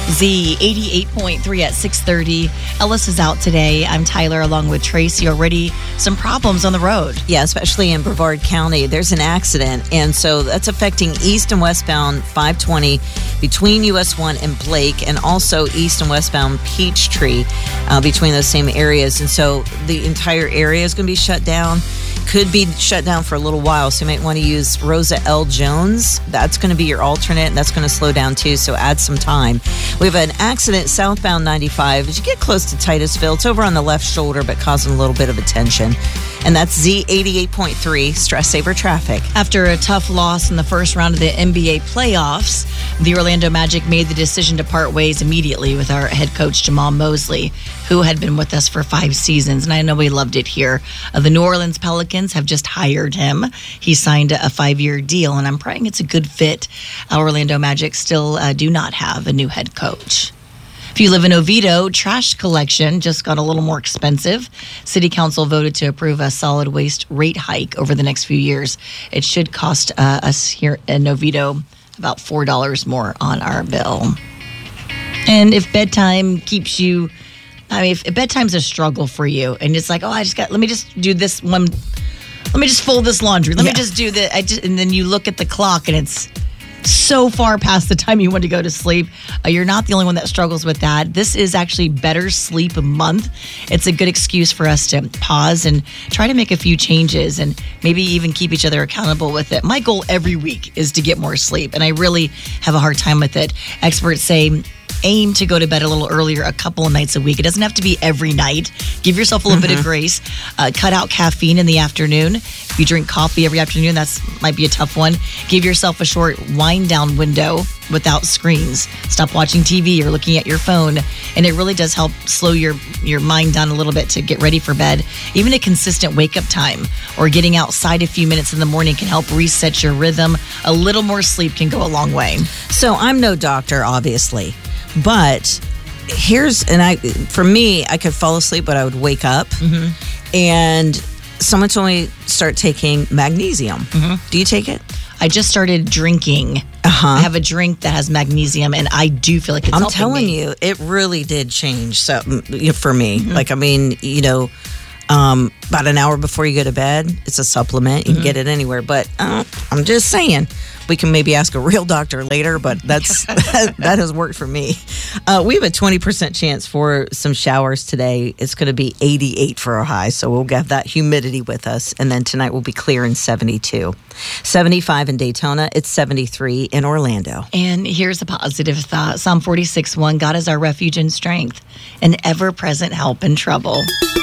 Z 88.3 at 6:30. Ellis is out today. I'm Tyler along with Tracy. Already some problems on the road. Yeah, especially in Brevard County. There's an accident, and so that's affecting east and westbound 520 between US 1 and Blake, and also east and westbound Peachtree between those same areas. And so the entire area is going to be shut down. Could be shut down for a little while, so you might want to use Rosa L. Jones. That's going to be your alternate, and that's going to slow down too, so add some time. We have an accident southbound 95. As you get close to Titusville, it's over on the left shoulder, but causing a little bit of attention. And that's Z 88.3, Stress Saver Traffic. After a tough loss in the first round of the NBA playoffs, the Orlando Magic made the decision to part ways immediately with our head coach, Jamal Mosley, who had been with us for 5 seasons, and I know we loved it here. The New Orleans Pelicans have just hired him. He signed a 5-year deal, and I'm praying it's a good fit. Our Orlando Magic still do not have a new head coach. If you live in Oviedo, trash collection just got a little more expensive. City Council voted to approve a solid waste rate hike over the next few years. It should cost us here in Oviedo about $4 more on our bill. And if bedtime keeps you, if bedtime's a struggle for you, and it's like, let me just do this one, let me just fold this laundry, let me just do that, and then you look at the clock and it's so far past the time you want to go to sleep. You're not the only one that struggles with that. This is actually Better Sleep Month. It's a good excuse for us to pause and try to make a few changes and maybe even keep each other accountable with it. My goal every week is to get more sleep, and I really have a hard time with it. Experts say aim to go to bed a little earlier a couple of nights a week. It doesn't have to be every night. Give yourself a little bit of grace. Cut out caffeine in the afternoon. If you drink coffee every afternoon, that might be a tough one. Give yourself a short wind down window without screens. Stop watching TV or looking at your phone. And it really does help slow your mind down a little bit to get ready for bed. Even a consistent wake up time or getting outside a few minutes in the morning can help reset your rhythm. A little more sleep can go a long way. So I'm no doctor, obviously. But for me, I could fall asleep, but I would wake up. And someone told me start taking magnesium. Do you take it? I just started drinking. I have a drink that has magnesium, and I do feel like it's helping me. I'm telling you, it really did change something for me. About an hour before you go to bed, it's a supplement. You can get it anywhere. But I'm just saying, we can maybe ask a real doctor later, but that has worked for me. We have a 20% chance for some showers today. It's going to be 88 for our high, so we'll get that humidity with us. And then tonight will be clear in 72. 75 in Daytona. It's 73 in Orlando. And here's a positive thought. Psalm 46:1, God is our refuge and strength, an ever-present help in trouble.